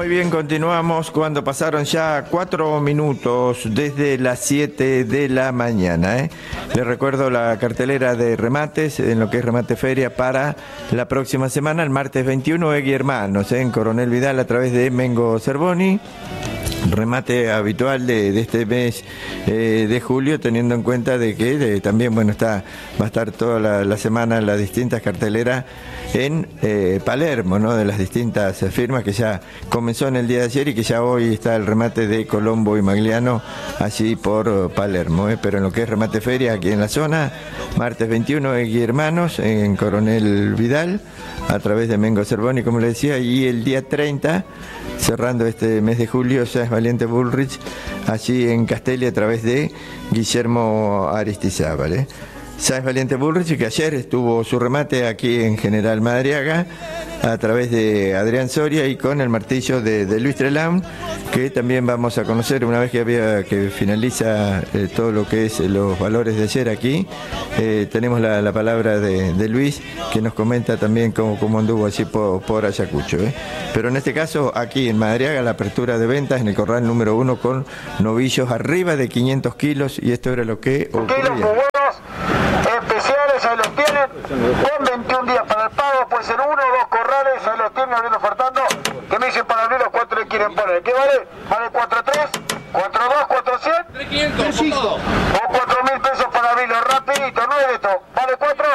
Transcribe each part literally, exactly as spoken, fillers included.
Muy bien, continuamos cuando pasaron ya cuatro minutos desde las siete de la mañana. ¿eh? Les recuerdo la cartelera de remates, en lo que es Remate Feria para la próxima semana, el martes veintiuno, Egui Hermanos, ¿eh? en Coronel Vidal a través de Mengo Cervoni. Remate habitual de, de este mes eh, de julio, teniendo en cuenta de que de, también bueno está va a estar toda la, la semana las distintas carteleras en eh, Palermo, ¿no? De las distintas firmas que ya comenzó en el día de ayer y que ya hoy está el remate de Colombo y Magliano allí por Palermo, ¿eh? Pero en lo que es Remate Feria aquí en la zona, martes veintiuno, Egui Hermanos en Coronel Vidal a través de Mengo Cervoni, como le decía, y el día treinta, cerrando este mes de julio, Sáenz Valiente Bullrich allí en Castelli a través de Guillermo Aristizábal. ¿eh? Sáenz Valiente Bullrich, que ayer estuvo su remate aquí en General Madariaga a través de Adrián Soria y con el martillo de, de Luis Trelán, que también vamos a conocer una vez que había que finaliza eh, todo lo que es los valores de ayer aquí. Eh, tenemos la, la palabra de, de Luis, que nos comenta también cómo, cómo anduvo así por, por Ayacucho. ¿eh? Pero en este caso, aquí en Madariaga, la apertura de ventas en el corral número uno con novillos arriba de quinientos kilos, y esto era lo que ocurría. Especiales, ahí los tienen, con veintiún días para el pago, puede ser uno o dos corrales, ahí los tienen abriendo ofertando, que me dicen para abrir los cuatro le quieren poner, ¿qué vale? ¿Vale cuatro tres? ¿cuatro dos? ¿cuatro cien? tres quinientos, o cuatro mil pesos para abrirlo, rapidito, no es esto, ¿vale cuatro?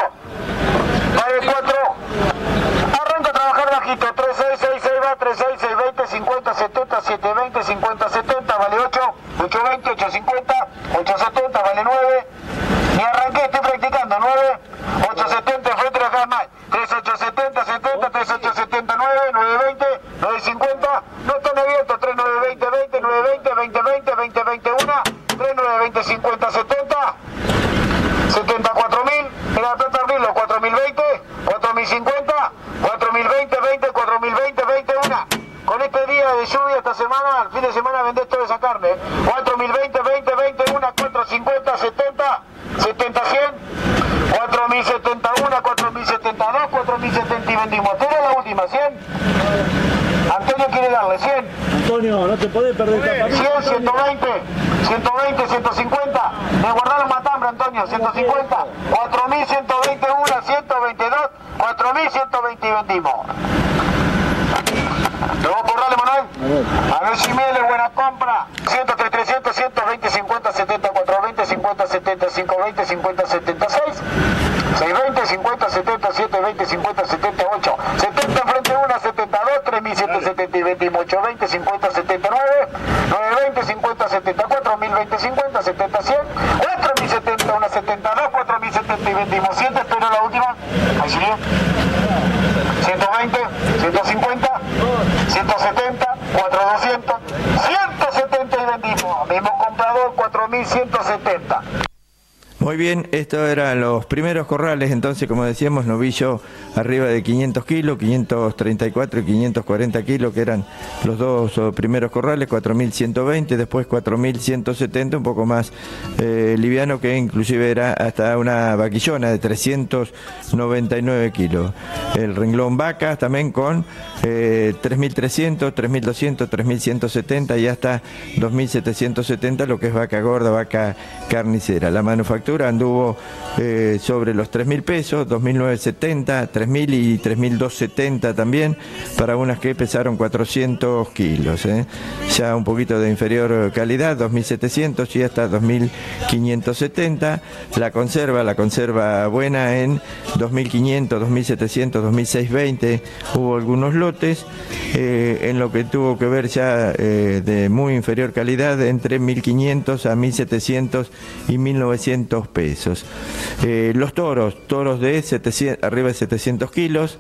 ¿Vale cuatro? Arranca a trabajar bajito, tres seis seis seis va, tres seis seis veinte cincuenta setenta siete veinte cincuenta setenta, vale ocho, ocho veinte, ocho cincuenta, ocho setenta, vale nueve. Y arranqué, estoy practicando, nueve, ocho setenta, enfrente de acá más, tres ocho setenta, setenta, tres ocho setenta, nueve, nueve veinte, nueve cincuenta, no están abiertos, tres nueve veinte, veinte, nueve veinte, veinte veinte, veinte veinte, uno, tres nueve veinte, cincuenta, setenta, setenta y cuatro mil, mira la plata abrirlo, cuatro mil veinte, cuatro mil cincuenta, cuatro mil veinte, veinte, cuatro mil veinte, veinte, uno. Con este día de lluvia esta semana, el fin de semana vendés toda esa carne, cuatro mil veinte, veinte, veinte, uno, cuatro cincuenta, setenta, setenta, cien, cuatro mil setenta y uno, cuatro mil setenta y dos, cuatro mil setenta y vendimos. Esta era la última, cien. Antonio quiere darle cien. Antonio, no te podés perder. cien, ciento veinte, ciento veinte, ciento cincuenta. Me guardaron matambre, Antonio, ciento cincuenta. cuatro mil ciento veintiuno, ciento veintidós, cuatro mil ciento veinte y vendimos. ¿Lo vamos a borrarle, Manuel? A ver si miele, buena compra. ciento tres, trescientos, ciento veinte, cincuenta, setenta, cuatrocientos veinte, cincuenta, setenta, quinientos veinte, cincuenta, setenta y seis, seiscientos veinte, cincuenta, setenta, setecientos veinte, cincuenta, setenta y ocho, setenta enfrente uno, setenta y dos, tres mil setecientos setenta y veinte, ochocientos veinte, cincuenta, setenta y nueve, novecientos veinte, cincuenta, setenta y cuatro, mil veinte, cincuenta, setenta, cien, cuatro mil setenta, uno, setenta y dos, cuatro mil setenta y vendimos. siete, espero la última. Ahí sigue. ciento veinte, ciento cincuenta, ciento setenta, cuatrocientos, doscientos, ciento setenta y vendimos. Mismo comprador, cuatro mil ciento setenta. Muy bien, estos eran los primeros corrales, entonces como decíamos, novillo arriba de quinientos kilos, quinientos treinta y cuatro y quinientos cuarenta kilos, que eran los dos primeros corrales, cuatro mil ciento veinte, después cuatro mil ciento setenta, un poco más eh, liviano, que inclusive era hasta una vaquillona de trescientos noventa y nueve kilos. El renglón vacas también con eh, tres mil trescientos, tres mil doscientos, tres mil ciento setenta y hasta dos mil setecientos setenta, lo que es vaca gorda, vaca carnicera. La manufactura anduvo eh, sobre los tres mil pesos, dos mil novecientos setenta, tres mil y tres mil doscientos setenta también, para unas que pesaron cuatrocientos kilos. ¿eh? Ya un poquito de inferior calidad, dos mil setecientos y hasta dos mil quinientos setenta. La conserva, la conserva buena en dos mil quinientos, dos mil setecientos, dos mil seiscientos veinte. Hubo algunos lotes eh, en lo que tuvo que ver ya eh, de muy inferior calidad, entre mil quinientos a mil setecientos y mil novecientos pesos. Eh, los toros, toros de setecientos, arriba de setecientos kilos,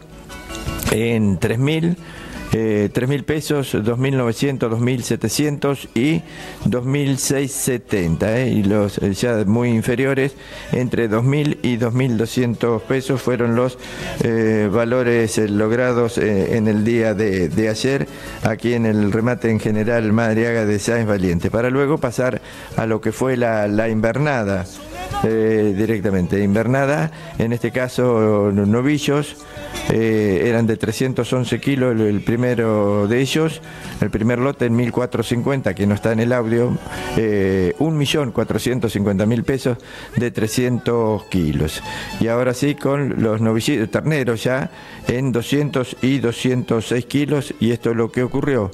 en tres mil, eh, tres mil pesos, dos mil novecientos, dos mil setecientos y dos mil seiscientos setenta, eh, y los eh, ya muy inferiores, entre dos mil y dos mil doscientos pesos fueron los eh, valores eh, logrados eh, en el día de, de ayer, aquí en el remate en General Madariaga de Sáenz Valiente, para luego pasar a lo que fue la, la invernada. Eh, directamente invernada, en este caso novillos eh, eran de trescientos once kilos el, el primero de ellos, el primer lote en mil cuatrocientos cincuenta, que no está en el audio, eh, un millón cuatrocientos cincuenta mil pesos de trescientos kilos. Y ahora sí, con los novicitos terneros ya en doscientos y doscientos seis kilos, y esto es lo que ocurrió.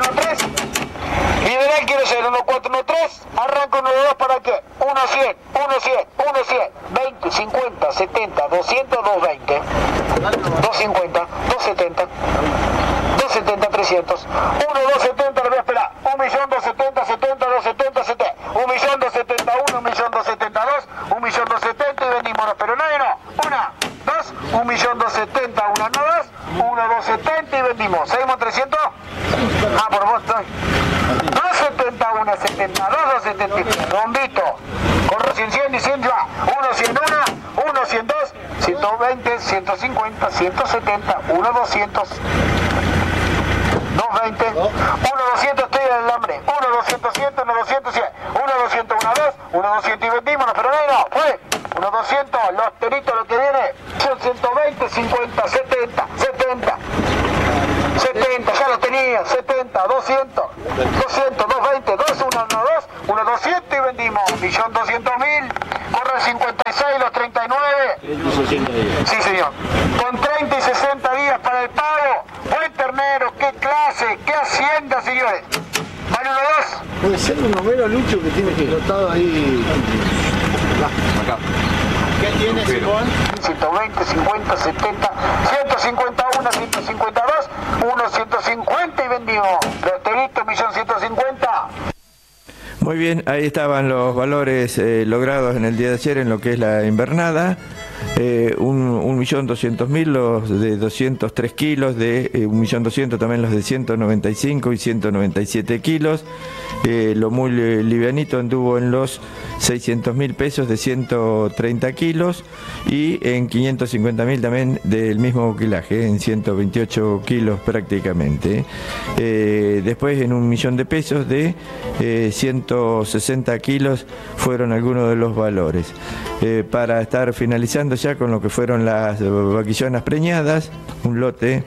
Liberal quiero ser uno cuatro uno tres, arranco uno dos para qué, uno cien, uno cien, uno cien, veinte, cincuenta, setenta, doscientos, doscientos veinte, doscientos cincuenta, doscientos setenta, doscientos setenta, trescientos, uno doscientos setenta, lo voy a esperar, un millón doscientos setenta, setenta, doscientos setenta, setenta, un millón doscientos setenta y uno, un millón doscientos setenta y dos, un millón doscientos setenta y vendimos, pero nadie no, una, dos, un millón doscientos setenta, uno, no dos, uno doscientos setenta y vendimos, ¿seguimos trescientos? Ah, por vos estoy. doscientos setenta, uno setenta, dos, doscientos setenta, rondito, corro cien, cien y cien ya, uno cien uno, uno cien dos, ciento veinte, ciento cincuenta, ciento setenta, uno doscientos, doscientos veinte, uno doscientos, estoy en el hambre, uno doscientos, cien, uno doscientos, cien, uno doscientos, uno dos, uno doscientos y vendimos, pero no, no, fue, uno doscientos, los teritos, lo que viene, son ciento veinte, cincuenta, setenta, setenta, setenta, ya lo tenía, setenta, doscientos, doscientos, doscientos veinte, dos, uno, uno, dos, uno doscientos y vendimos, millón doscientos mil, corre cincuenta y seis, los treinta y nueve, sí señor, con treinta y sesenta días para el pago, buen ternero, qué clase, qué hacienda señores, vale uno dos. Puede ser un número, Lucho, que tiene que explotado ahí. Acá. ¿Qué tiene, Simón? ciento veinte, cincuenta, setenta, ciento cincuenta y uno, ciento cincuenta y dos, uno ciento cincuenta y vendimos. Los teritos, millón ciento cincuenta. Muy bien, ahí estaban los valores eh, logrados en el día de ayer en lo que es la invernada. Eh, un millón doscientos mil los de doscientos tres kilos, de eh, un millón doscientos también los de ciento noventa y cinco y ciento noventa y siete kilos. Eh, lo muy eh, livianito anduvo en los seiscientos mil pesos de ciento treinta kilos, y en quinientos cincuenta mil también del mismo quilaje, en ciento veintiocho kilos prácticamente. Eh, después en un millón de pesos de eh, ciento sesenta kilos fueron algunos de los valores. Eh, para estar finalizando ya con lo que fueron las vaquillonas preñadas, un lote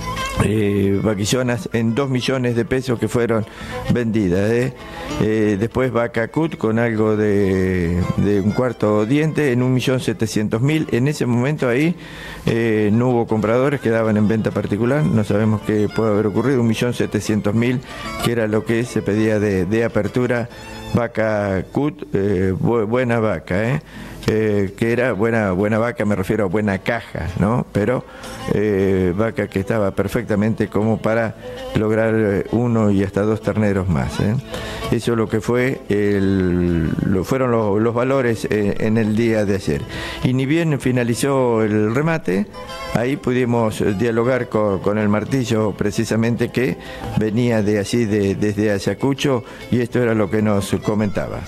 eh, vaquillonas en dos millones de pesos que fueron vendidas. ¿eh? Eh, después vaca cut con algo de, de un cuarto diente en un millón setecientos mil. En ese momento ahí eh, no hubo compradores, quedaban en venta particular, no sabemos qué puede haber ocurrido. Un millón setecientos mil, que era lo que se pedía de, de apertura. Vaca cut, eh, bu buena vaca, ¿eh? Eh, que era buena buena vaca, me refiero a buena caja, ¿no? Pero eh, vaca que estaba perfectamente como para lograr uno y hasta dos terneros más, ¿eh? Eso es lo que fue el, lo, fueron los, los valores eh, en el día de ayer. Y ni bien finalizó el remate, ahí pudimos dialogar con, con el martillo, precisamente, que venía de allí, de, desde Ayacucho, y esto era lo que nos comentaba.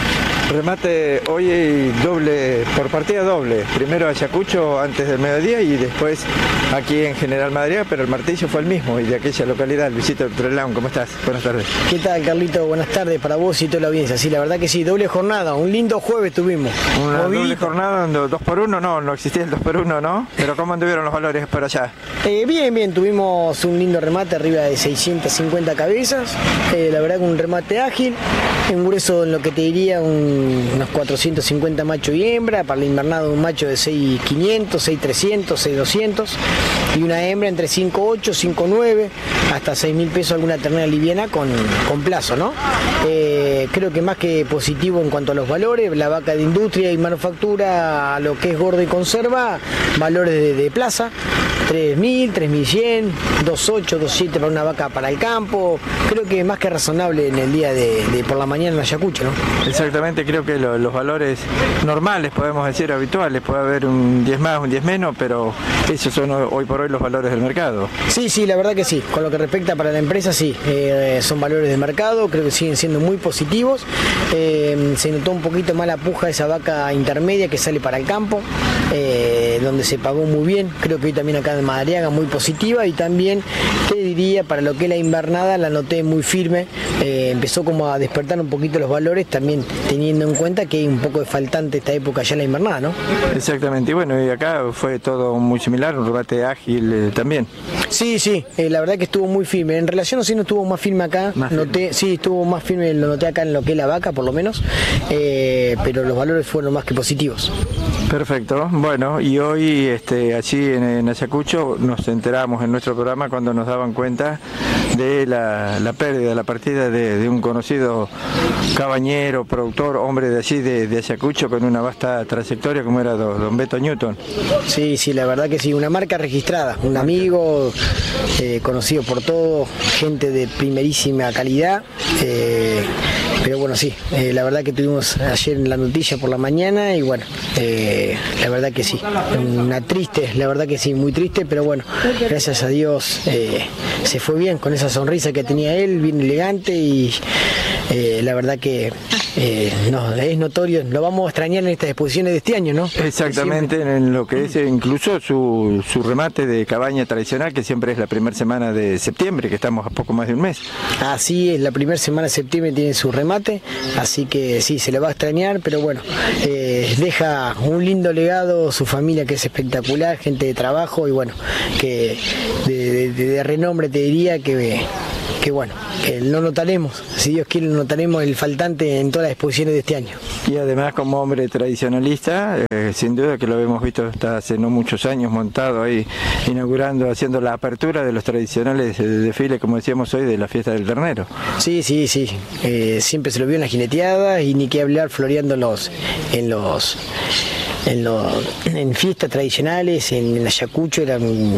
Remate hoy doble, por partida doble, primero Ayacucho antes del mediodía y después aquí en General Madariaga, pero el martillo fue el mismo y de aquella localidad. Luisito Trelaun, ¿cómo estás? Buenas tardes. ¿Qué tal, Carlito? Buenas tardes para vos y toda la audiencia. Sí, la verdad que sí, doble jornada, un lindo jueves tuvimos. Una Movidito. Doble jornada, dos por uno, no, no existía el dos por uno, ¿no? Pero ¿cómo anduvieron los valores por allá? Eh, bien, bien, tuvimos un lindo remate arriba de seiscientas cincuenta cabezas, eh, la verdad que un remate ágil, un grueso en lo que te diría un unos cuatrocientos cincuenta macho y hembra, para el invernado un macho de seis mil quinientos, seis mil trescientos, seis mil doscientos y una hembra entre cinco mil ochocientos, cinco mil novecientos hasta seis mil pesos alguna ternera liviana con, con plazo, ¿no? Eh, creo que más que positivo en cuanto a los valores, la vaca de industria y manufactura, lo que es gordo y conserva, valores de, de plaza, tres mil, tres mil cien, dos mil ochocientos, dos mil siete para una vaca para el campo, creo que más que razonable en el día de, de por la mañana en Ayacucho, ¿no? Exactamente, creo que lo, los valores normales, podemos decir habituales, puede haber un diez más, un diez menos, pero esos son hoy por hoy los valores del mercado. Sí, sí, la verdad que sí, con lo que respecta para la empresa sí, eh, son valores de mercado, creo que siguen siendo muy positivos, eh, se notó un poquito más la puja de esa vaca intermedia que sale para el campo, eh, donde se pagó muy bien, creo que hoy también acá en Madariaga muy positiva, y también te diría para lo que es la invernada la noté muy firme, eh, empezó como a despertar un poquito los valores, también teniendo en cuenta que hay un poco de faltante esta época ya en la invernada, ¿no? Exactamente, y bueno, y acá fue todo muy similar, un remate ágil eh, también. Sí, sí, eh, la verdad que estuvo muy firme. En relación a si no estuvo más firme acá, Más noté, firme. sí, estuvo más firme, lo noté acá en lo que es la vaca, por lo menos, eh, pero los valores fueron más que positivos. Perfecto, bueno, y hoy este, allí en, en Ayacucho nos enteramos en nuestro programa cuando nos daban cuenta de la, la pérdida, la partida de, de un conocido cabañero, productor, hombre de allí de, de Ayacucho con una vasta trayectoria como era don, don Beto Newton. Sí, sí, la verdad que sí, una marca registrada, un amigo eh, conocido por todo, gente de primerísima calidad, eh, pero bueno, sí, eh, la verdad que tuvimos ayer en la noticia por la mañana y bueno, eh, la verdad que sí, una triste, la verdad que sí, muy triste, pero bueno, gracias a Dios eh, se fue bien con esa sonrisa que tenía él, bien elegante y eh, la verdad que eh, no, es notorio, lo vamos a extrañar en estas exposiciones de este año, ¿no? Exactamente, en lo que es incluso su, su remate de cabaña tradicional, que siempre es la primera semana de septiembre, que estamos a poco más de un mes. Así es, la primera semana de septiembre tiene su remate, así que sí, se le va a extrañar, pero bueno, eh, deja un lindo legado, su familia que es espectacular, gente de trabajo y bueno, que de, de, de renombre te diría que... que bueno, que lo notaremos, si Dios quiere lo notaremos el faltante en todas las exposiciones de este año. Y además como hombre tradicionalista, eh, sin duda que lo hemos visto hasta hace no muchos años montado ahí, inaugurando, haciendo la apertura de los tradicionales desfiles, como decíamos hoy, de la fiesta del ternero. Sí, sí, sí, eh, siempre se lo vio en las jineteadas y ni qué hablar floreando los, en los... En, los, en fiestas tradicionales, en el Ayacucho eran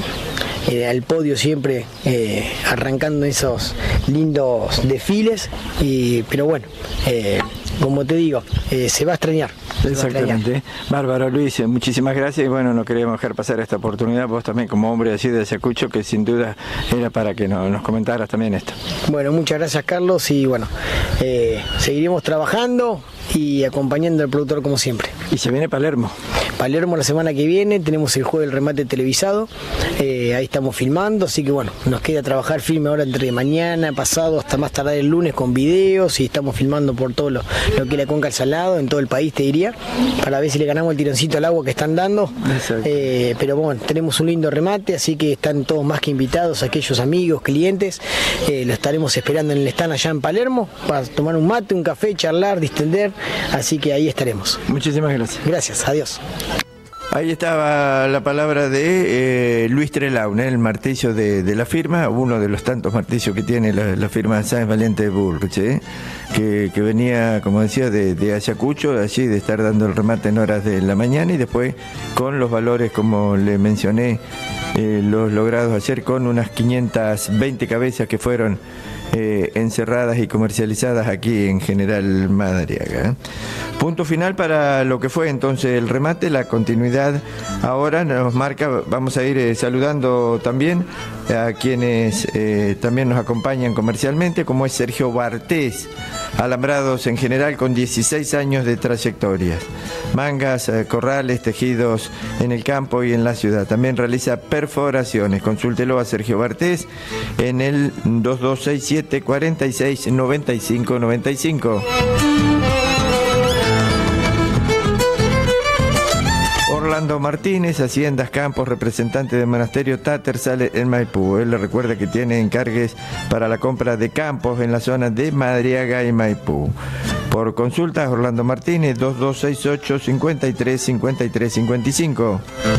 eh, al podio siempre eh, arrancando esos lindos desfiles, y, pero bueno, eh, como te digo, eh, se va a extrañar. Se Exactamente. Va a extrañar. Bárbaro, Luis, muchísimas gracias y bueno, no queríamos dejar pasar esta oportunidad, vos también como hombre así de Ayacucho, que sin duda era para que no, nos comentaras también esto. Bueno, muchas gracias Carlos y bueno, eh, seguiremos trabajando y acompañando al productor como siempre. Y se viene Palermo. Palermo la semana que viene, tenemos el jueves del remate televisado, eh, ahí estamos filmando, así que bueno, nos queda trabajar firme ahora entre mañana, pasado, hasta más tardar el lunes con videos y estamos filmando por todo lo, lo que es la Conca del Salado, en todo el país te diría, para ver si le ganamos el tironcito al agua que están dando, eh, pero bueno, tenemos un lindo remate, así que están todos más que invitados, aquellos amigos, clientes, eh, lo estaremos esperando en el stand allá en Palermo, para tomar un mate, un café, charlar, distender, así que ahí estaremos. Muchísimas gracias. Gracias, adiós. Ahí estaba la palabra de eh, Luis Trelaun, el martillo de, de la firma, uno de los tantos martillos que tiene la, la firma Sáenz Valiente Burch, ¿eh? que, que venía, como decía, de, de Ayacucho, allí de estar dando el remate en horas de la mañana y después con los valores, como le mencioné, eh, los logrados ayer con unas quinientas veinte cabezas que fueron Eh, encerradas y comercializadas aquí en General Madariaga. ¿eh? Punto final para lo que fue entonces el remate, la continuidad ahora nos marca, vamos a ir eh, saludando también a quienes eh, también nos acompañan comercialmente, como es Sergio Bartés, alambrados en general con dieciséis años de trayectoria, mangas, eh, corrales, tejidos en el campo y en la ciudad, también realiza perforaciones, consúltelo a Sergio Bartés en el dos dos seis siete, cuatro seis, nueve cinco nueve cinco. Orlando Martínez, Haciendas Campos, representante del monasterio Tattersall en Maipú. Él le recuerda que tiene encargues para la compra de campos en la zona de Madariaga y Maipú. Por consultas, Orlando Martínez, dos dos seis ocho, cinco tres, cinco tres cinco cinco.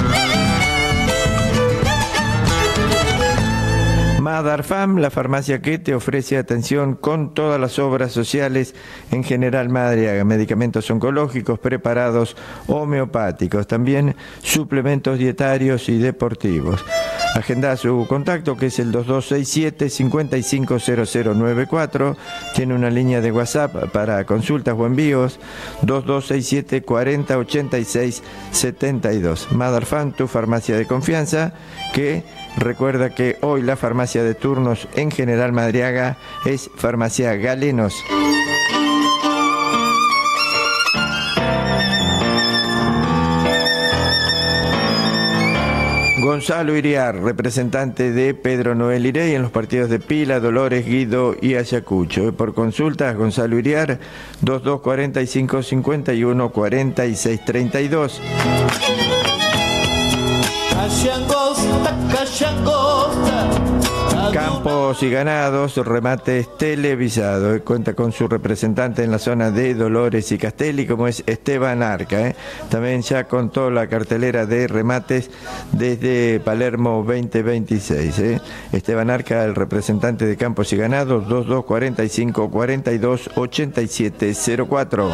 Madarfam, la farmacia que te ofrece atención con todas las obras sociales en General Madariaga, medicamentos oncológicos, preparados homeopáticos, también suplementos dietarios y deportivos. Agenda su contacto que es el dos dos seis siete, cinco cinco cero cero nueve cuatro, tiene una línea de WhatsApp para consultas o envíos, dos dos seis siete, cuarenta, ochenta y seis, setenta y dos. Madarfam, tu farmacia de confianza, que recuerda que hoy la farmacia de turnos en General Madariaga es Farmacia Galenos. Gonzalo Iriar, representante de Pedro Noel Irey en los partidos de Pila, Dolores, Guido y Ayacucho. Por consultas, Gonzalo Iriar, veintidós cuarenta y cinco, cincuenta y uno, cuarenta y seis, treinta y dos. Campos y ganados, remates televisados. Cuenta con su representante en la zona de Dolores y Castelli, como es Esteban Arca. ¿eh? También ya contó la cartelera de remates desde Palermo veinte veintiséis. ¿eh? Esteban Arca, el representante de Campos y ganados, veintidós cuarenta y cinco, cuarenta y dos, ochenta y siete cero cuatro.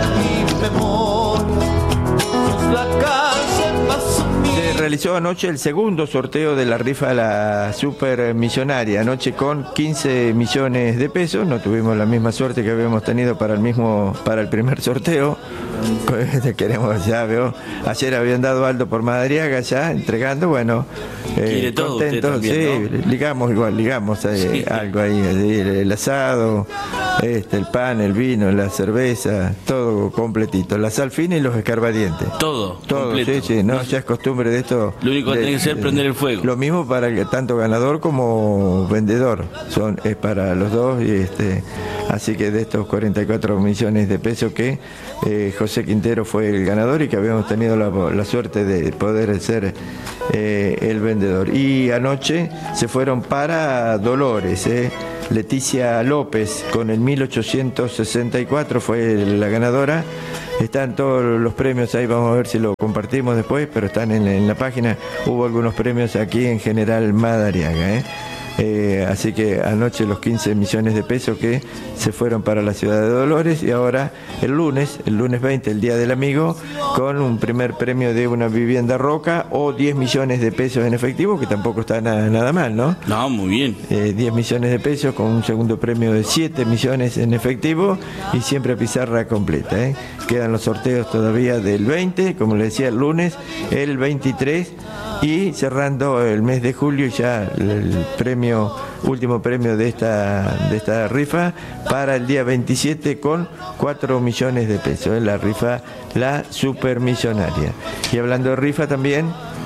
Se realizó anoche el segundo sorteo de la rifa de la Super Millonaria, anoche con quince millones de pesos. No tuvimos la misma suerte que habíamos tenido para el mismo para el primer sorteo. Queremos, ya veo, ayer habían dado Aldo por Madariaga ya entregando, bueno, eh, contentos, sí, ¿no? ligamos igual, ligamos eh, sí. algo ahí, el asado, este, el pan, el vino, la cerveza, todo completito, la sal fina y los escarbadientes. Todo, todo, completo. sí, sí, no, ya es costumbre de esto. Lo único que de, tiene que hacer es prender el fuego. Lo mismo para el, tanto ganador como vendedor, son es para los dos y este, así que de estos cuarenta y cuatro millones de pesos que eh, José Quintero fue el ganador y que habíamos tenido la, la suerte de poder ser eh, el vendedor. Y anoche se fueron para Dolores, eh. Leticia López con el mil ochocientos sesenta y cuatro fue la ganadora. Están todos los premios ahí, vamos a ver si lo compartimos después, pero están en, en la página. Hubo algunos premios aquí en General Madariaga, ¿eh? Eh, así que anoche los quince millones de pesos que se fueron para la ciudad de Dolores, y ahora el lunes, el lunes veinte, el Día del Amigo, con un primer premio de una vivienda roca o diez millones de pesos en efectivo, que tampoco está nada, nada mal, ¿no? No, muy bien. Eh, diez millones de pesos con un segundo premio de siete millones en efectivo y siempre pizarra completa, ¿eh? Quedan los sorteos todavía del veinte, como les decía, el lunes, el veintitrés, y cerrando el mes de julio ya el premio, último premio de esta de esta rifa para el día veintisiete con cuatro millones de pesos, ¿eh? La rifa, la supermillonaria. Y hablando de rifa también,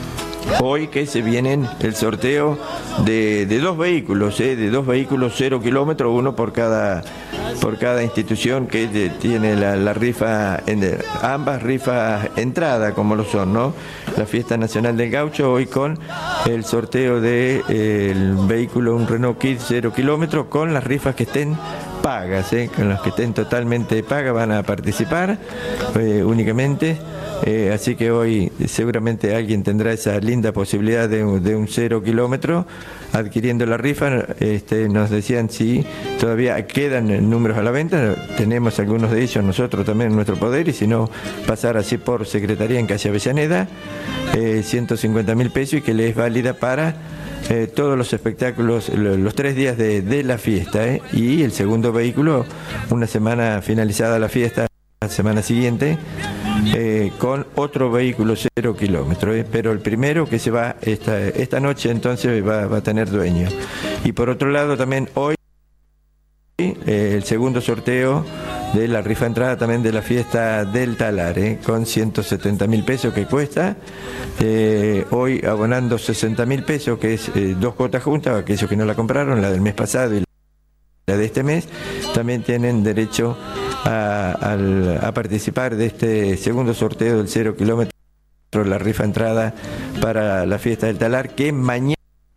hoy que se vienen el sorteo de, de dos vehículos, ¿eh? de dos vehículos cero kilómetros, uno por cada por cada institución que de, tiene la, la rifa, en de, ambas rifas entrada como lo son, ¿no? La Fiesta Nacional del Gaucho, hoy con el sorteo de eh, el vehículo, un Renault Kit cero kilómetros, con las rifas que estén pagas, ¿eh? Con las que estén totalmente pagas van a participar eh, únicamente. Eh, así que hoy seguramente alguien tendrá esa linda posibilidad de, de un cero kilómetro adquiriendo la rifa. Este, nos decían si todavía quedan números a la venta, tenemos algunos de ellos nosotros también en nuestro poder, y si no, pasar así por Secretaría en calle Avellaneda, eh, ciento cincuenta mil pesos, y que le es válida para eh, todos los espectáculos, los, los tres días de, de la fiesta, eh, y el segundo vehículo una semana finalizada la fiesta, la semana siguiente, Eh, con otro vehículo cero kilómetros, eh, pero el primero que se va esta, esta noche entonces va, va a tener dueño. Y por otro lado también hoy eh, el segundo sorteo de la rifa entrada también de la fiesta del Talar, eh, con ciento setenta mil pesos que cuesta, eh, hoy abonando sesenta mil pesos, que es eh, dos cuotas juntas, aquellos que no la compraron, la del mes pasado y la de este mes, también tienen derecho A, a, a participar de este segundo sorteo del cero kilómetro, la rifa entrada para la fiesta del Talar, que mañana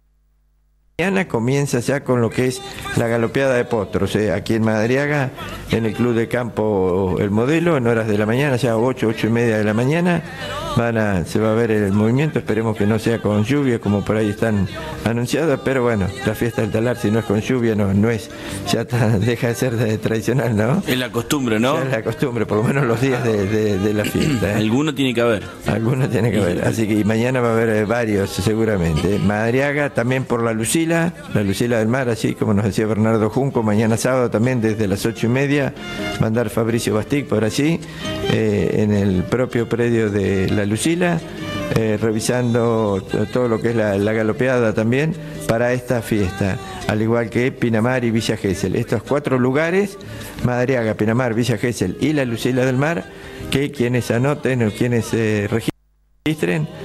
comienza ya con lo que es la galopeada de potros, eh, aquí en Madariaga, en el Club de Campo El Modelo, en horas de la mañana, ya ocho, ocho y media de la mañana, van a, se va a ver el movimiento. Esperemos que no sea con lluvia como por ahí están anunciadas, pero bueno, la fiesta del Talar, si no es con lluvia, no, no es, ya está, deja de ser de, tradicional, ¿no? Es la costumbre, ¿no? Ya es la costumbre, por lo menos los días de, de, de la fiesta, ¿eh? Alguno tiene que haber. Alguno tiene que haber, así que mañana va a haber eh, varios seguramente. Madariaga también por la Lucila, la Lucila del Mar, así como nos decía Bernardo Junco, mañana sábado también desde las ocho y media va a andar Fabricio Bastic por allí, eh, en el propio predio de la Lucila, eh, revisando todo lo que es la, la galopeada también para esta fiesta, al igual que Pinamar y Villa Gesell. Estos cuatro lugares, Madariaga, Pinamar, Villa Gesell y la Lucila del Mar, que quienes anoten o quienes eh, registren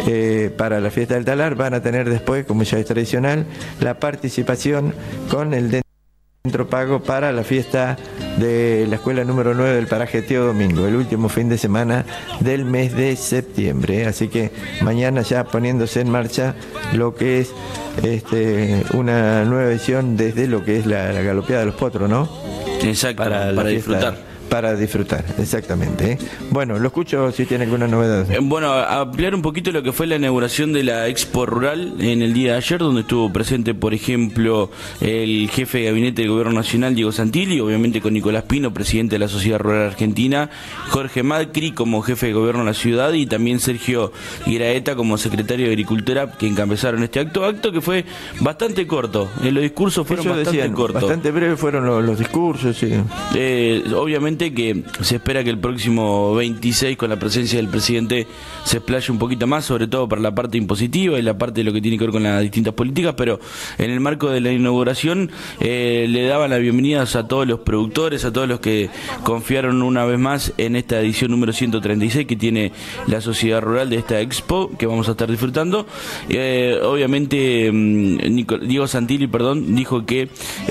eh, para la fiesta del talar. Van a tener después, como ya es tradicional, la participación con el dentro pago para la fiesta de la escuela número nueve del paraje Tío Domingo, el último fin de semana del mes de septiembre. Así que mañana ya poniéndose en marcha lo que es este, una nueva edición desde lo que es la, la galopeada de los potros, ¿no? Exacto, para, para fiesta, disfrutar. Para disfrutar, exactamente. ¿eh? Bueno, lo escucho si tiene alguna novedad. Eh, Bueno, a- ampliar un poquito lo que fue la inauguración de la Expo Rural en el día de ayer, donde estuvo presente, por ejemplo, el jefe de gabinete del Gobierno Nacional, Diego Santilli, obviamente con Nicolás Pino, presidente de la Sociedad Rural Argentina, Jorge Macri como jefe de gobierno de la ciudad y también Sergio Iraeta como secretario de Agricultura, que encabezaron este acto, acto que fue bastante corto. Eh, los discursos fueron Ellos bastante decían, cortos. bastante breves fueron los, los discursos, sí. Eh, obviamente que se espera que el próximo veintiséis, con la presencia del presidente, se explaye un poquito más, sobre todo para la parte impositiva y la parte de lo que tiene que ver con las distintas políticas, pero en el marco de la inauguración eh, le daban las bienvenidas a todos los productores, a todos los que confiaron una vez más en esta edición número ciento treinta y seis que tiene la Sociedad Rural de esta Expo, que vamos a estar disfrutando. Eh, obviamente Nico, Diego Santilli, perdón, dijo que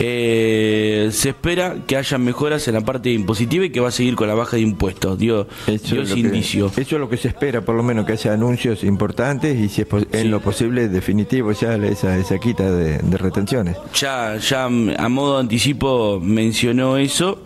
eh, se espera que haya mejoras en la parte impositiva y que va a seguir con la baja de impuestos. Dio, Eso dio es ese lo que- indicio. Eso es lo que se espera, por lo menos que haya anuncios importantes y si es pos- en Sí. lo posible definitivo ya esa, esa quita de, de retenciones. Ya, ya a modo de anticipo mencionó eso,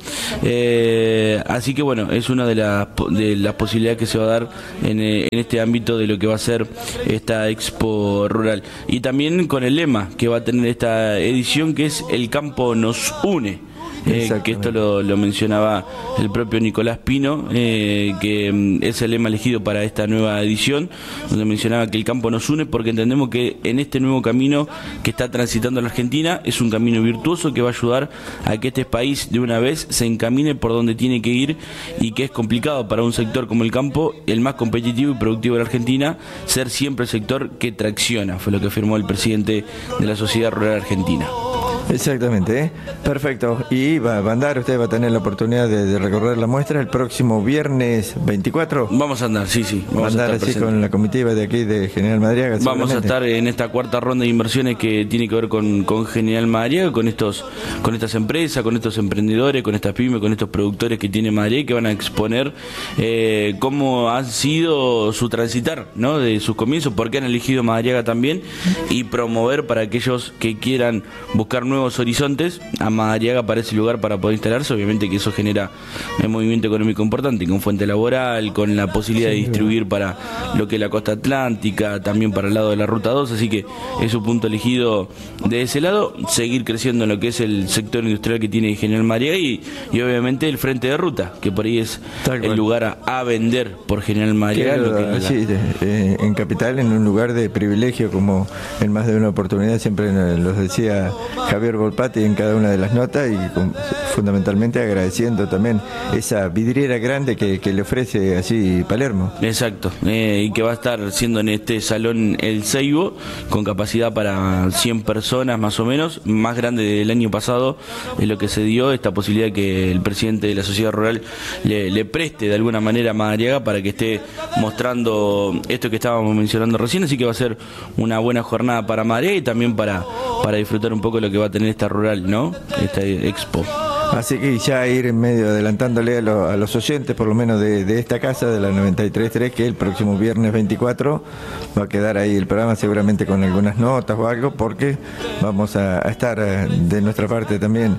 eh, así que bueno, es una de las po- de las posibilidades que se va a dar en, eh, en este ámbito de lo que va a ser esta Expo Rural. Y también con el lema que va a tener esta edición, que es "El campo nos une". Eh, que esto lo, lo mencionaba el propio Nicolás Pino, eh, que mm, es el lema elegido para esta nueva edición, donde mencionaba que el campo nos une, porque entendemos que en este nuevo camino que está transitando la Argentina es un camino virtuoso que va a ayudar a que este país de una vez se encamine por donde tiene que ir, y que es complicado para un sector como el campo, el más competitivo y productivo de la Argentina, ser siempre el sector que tracciona, fue lo que afirmó el presidente de la Sociedad Rural Argentina. Exactamente, ¿eh? Perfecto. Y va, va a andar, usted va a tener la oportunidad de, de recorrer la muestra el próximo viernes veinticuatro. Vamos a andar, sí, sí. Va a Vamos andar estar así presentes. con la comitiva de aquí de General Madariaga. Vamos a seguramente. estar en esta cuarta ronda de inversiones que tiene que ver con, con General Madariaga, con estos, con estas empresas, con estos emprendedores, con estas pymes, con estos productores que tiene Madariaga, que van a exponer eh, cómo ha sido su transitar, ¿no? De sus comienzos, por qué han elegido Madariaga también, y promover para aquellos que quieran buscar nuevos horizontes a Madariaga para ese lugar para poder instalarse. Obviamente que eso genera un movimiento económico importante, con fuente laboral, con la posibilidad de distribuir para lo que es la costa atlántica, también para el lado de la ruta dos, así que es un punto elegido de ese lado, seguir creciendo en lo que es el sector industrial que tiene General Madariaga y, y obviamente el frente de ruta, que por ahí es Tal el cual. lugar a, a vender por General Madariaga. Quiero, lo que es la- sí, de- eh, en Capital, en un lugar de privilegio, como en más de una oportunidad siempre eh, los decía Javier Volpati en cada una de las notas, y con- fundamentalmente agradeciendo también esa vidriera grande que, que le ofrece así Palermo. Exacto, eh, y que va a estar siendo en este salón El Seibo, con capacidad para cien personas más o menos, más grande del año pasado, es lo que se dio, esta posibilidad que el presidente de la Sociedad Rural le, le preste de alguna manera a Madariaga para que esté mostrando esto que estábamos mencionando recién, así que va a ser una buena jornada para Madariaga y también para, para disfrutar un poco de lo que va a tener esta rural, ¿no? Esta expo. Así que ya ir en medio adelantándole a, lo- a los oyentes, por lo menos de, de esta casa, de la noventa y tres punto tres, que el próximo viernes veinticuatro va a quedar ahí el programa seguramente con algunas notas o algo, porque vamos a, a estar eh, de nuestra parte también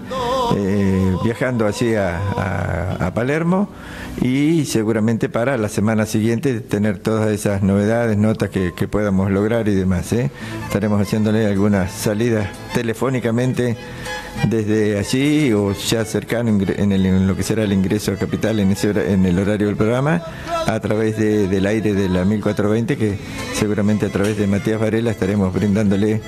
eh, viajando así a, a- a Palermo, y seguramente para la semana siguiente tener todas esas novedades, notas que, que podamos lograr y demás, ¿eh? Estaremos haciéndole algunas salidas telefónicamente desde allí o ya cercano ingre- en, el- en lo que será el ingreso a Capital en, ese hora- en el horario del programa, a través de- del aire de la mil cuatrocientos veinte, que seguramente a través de Matías Varela estaremos brindándole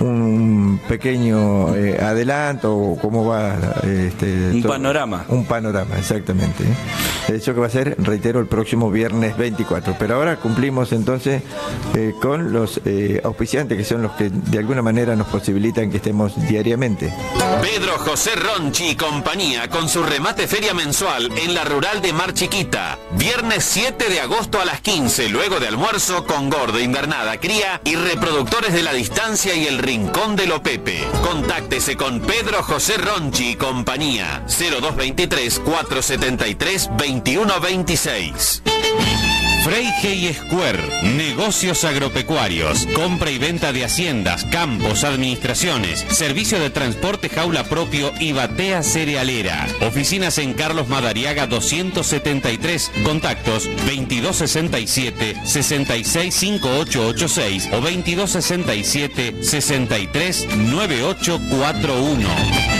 un pequeño eh, adelanto o cómo va este, Un todo. panorama. Un panorama, exactamente. ¿eh? Eso que va a ser, reitero, el próximo viernes veinticuatro. Pero ahora cumplimos entonces eh, con los eh, auspiciantes, que son los que de alguna manera nos posibilitan que estemos diariamente. Pedro José Ronchi y compañía con su remate feria mensual en la rural de Mar Chiquita. Viernes siete de agosto a las quince, luego de almuerzo con gordo, invernada, cría y reproductores de la distancia y el rincón de lo Pepe. Contáctese con Pedro José Ronchi y compañía. cero dos veintitrés, cuatrocientos setenta y tres, veintiuno veintiséis. Freige Square, negocios agropecuarios, compra y venta de haciendas, campos, administraciones, servicio de transporte jaula propio y batea cerealera. Oficinas en Carlos Madariaga doscientos setenta y tres, contactos veintidós sesenta y siete, sesenta y seis cincuenta y ocho ochenta y seis o veintidós sesenta y siete, sesenta y tres noventa y ocho cuarenta y uno.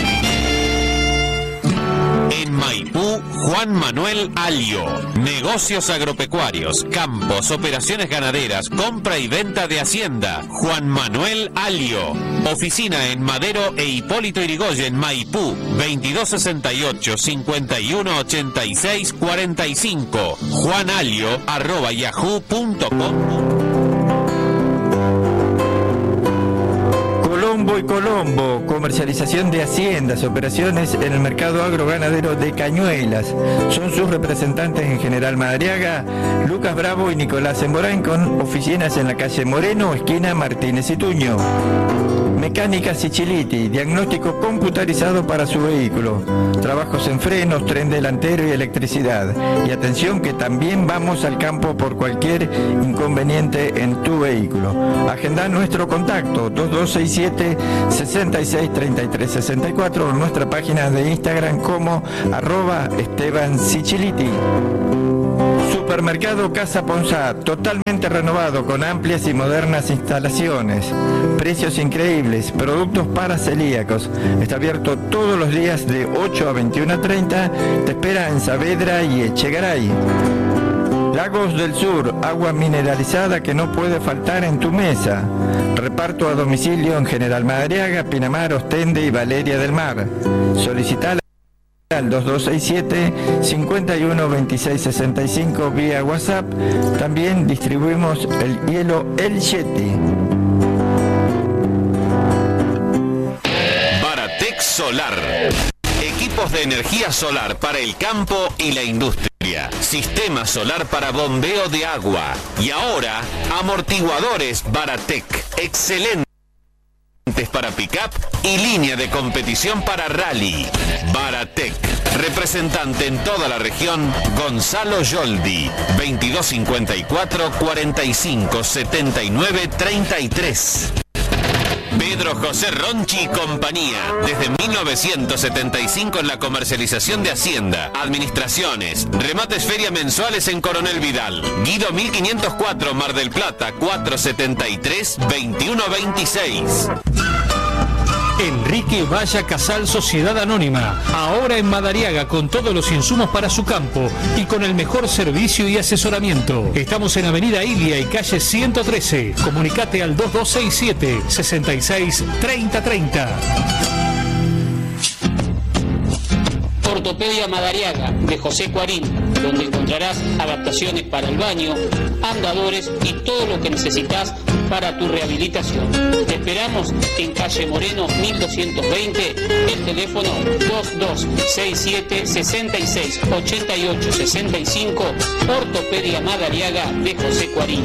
En Maipú, Juan Manuel Alio. Negocios agropecuarios, campos, operaciones ganaderas, compra y venta de hacienda. Juan Manuel Alio. Oficina en Madero e Hipólito Yrigoyen, Maipú, veintidós sesenta y ocho, cincuenta y uno ochenta y seis cuarenta y cinco. juanalio arroba yahoo punto com. Colombo y Colombo, comercialización de haciendas, operaciones en el mercado agroganadero de Cañuelas. Son sus representantes en General Madariaga, Lucas Bravo y Nicolás Emborán, con oficinas en la calle Moreno, esquina Martínez y Tuño. Mecánica Siciliti, diagnóstico computarizado para su vehículo. Trabajos en frenos, tren delantero y electricidad. Y atención que también vamos al campo por cualquier inconveniente en tu vehículo. Agenda nuestro contacto dos dos seis siete, sesenta y seis treinta y tres sesenta y cuatro o nuestra página de Instagram como arroba Esteban Siciliti. Supermercado Casa Ponzá, totalmente renovado con amplias y modernas instalaciones. Precios increíbles, productos para celíacos. Está abierto todos los días de ocho a veintiuno treinta. Te espera en Saavedra y Echegaray. Lagos del Sur, agua mineralizada que no puede faltar en tu mesa. Reparto a domicilio en General Madariaga, Pinamar, Ostende y Valeria del Mar. Solicitala al dos dos seis siete, cincuenta y uno veintiséis sesenta y cinco vía WhatsApp. También distribuimos el hielo El Yeti. Baratec Solar. Equipos de energía solar para el campo y la industria. Sistema solar para bombeo de agua. Y ahora, amortiguadores Baratec. Excelente para pick-up y línea de competición para rally. Baratec, representante en toda la región, Gonzalo Yoldi, veintidós cincuenta y cuatro, cuarenta y cinco, setenta y nueve, treinta y tres. Pedro José Ronchi y compañía, desde mil novecientos setenta y cinco en la comercialización de hacienda, administraciones, remates feria mensuales en Coronel Vidal, Guido mil quinientos cuatro, Mar del Plata, cuatrocientos setenta y tres, veintiuno veintiséis. Enrique Valla Casal Sociedad Anónima, ahora en Madariaga con todos los insumos para su campo y con el mejor servicio y asesoramiento. Estamos en Avenida Ilia y calle ciento trece. Comunicate al dos dos seis siete, sesenta y seis, treinta treinta. Ortopedia Madariaga de José Cuarín, donde encontrarás adaptaciones para el baño, andadores y todo lo que necesitas para tu rehabilitación. Te esperamos en calle Moreno mil doscientos veinte, el teléfono dos dos seis siete, sesenta y seis, ochenta y ocho sesenta y cinco, Ortopedia Madariaga de José Cuarín.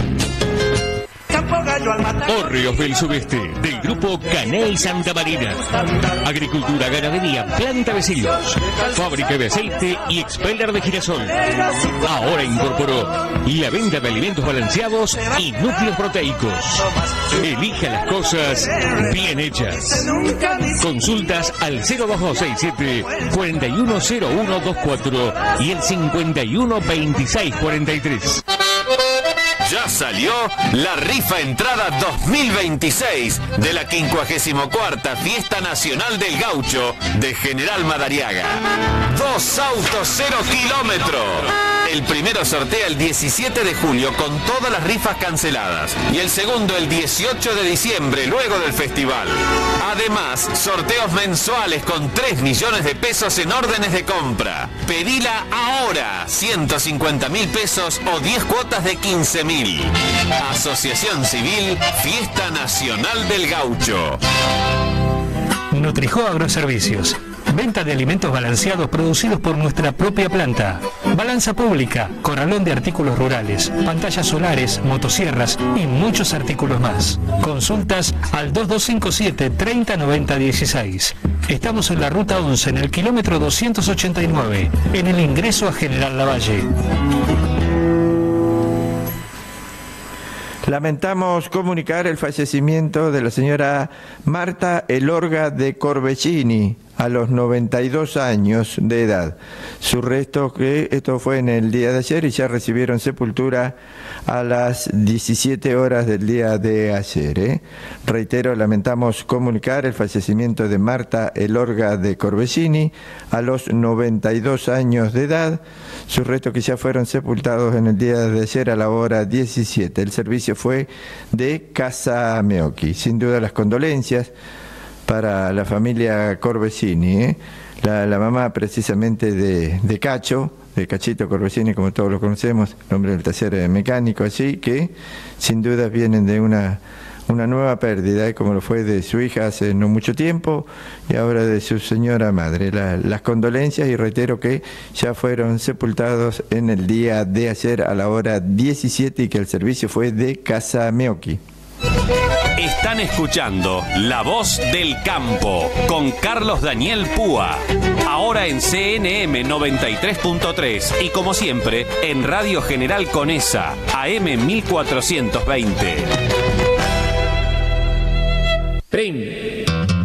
Hórreos del Sudeste, del grupo Canal Santa Marina. Agricultura, ganadería, planta de silos, fábrica de aceite y expeller de girasol. Ahora incorporó la venta de alimentos balanceados y núcleos proteicos. Elija las cosas bien hechas. Consultas al cero dos dos seis siete, cuarenta y uno cero uno veinticuatro y el cincuenta y uno veintiséis cuarenta y tres. Ya salió la rifa entrada dos mil veintiséis de la quincuagésima cuarta Fiesta Nacional del Gaucho de General Madariaga. Dos autos cero kilómetros. El primero sortea el diecisiete de julio con todas las rifas canceladas y el segundo el dieciocho de diciembre luego del festival. Además, sorteos mensuales con tres millones de pesos en órdenes de compra. Pedila ahora, ciento cincuenta mil pesos o diez cuotas de quince mil. Asociación Civil Fiesta Nacional del Gaucho. Nutrijó Agroservicios. Venta de alimentos balanceados producidos por nuestra propia planta. Balanza pública, corralón de artículos rurales, pantallas solares, motosierras y muchos artículos más. Consultas al dos dos cinco siete, treinta, noventa, dieciséis. Estamos en la ruta once, en el kilómetro doscientos ochenta y nueve, en el ingreso a General Lavalle. Lamentamos comunicar el fallecimiento de la señora Marta Elorga de Corvecini a los noventa y dos años de edad. Su resto, que esto fue en el día de ayer, y ya recibieron sepultura a las diecisiete horas del día de ayer. ¿eh? Reitero, lamentamos comunicar el fallecimiento de Marta Elorga de Corvecini a los noventa y dos años de edad. Sus restos que ya fueron sepultados en el día de ayer a la hora diecisiete. El servicio fue de Casa Meoqui. Sin duda las condolencias para la familia Corvecini, ¿eh? la, la mamá precisamente de, de Cacho, de Cachito Corvecini, como todos lo conocemos, nombre del taller mecánico allí, que sin duda vienen de una, una nueva pérdida, ¿eh? como lo fue de su hija hace no mucho tiempo y ahora de su señora madre. La, las condolencias, y reitero que ya fueron sepultados en el día de ayer a la hora diecisiete y que el servicio fue de Casa Meoqui. Están escuchando La Voz del Campo con Carlos Daniel Púa. Ahora en C N M noventa y tres punto tres y como siempre en Radio General Conesa, A M mil cuatrocientos veinte. Prim.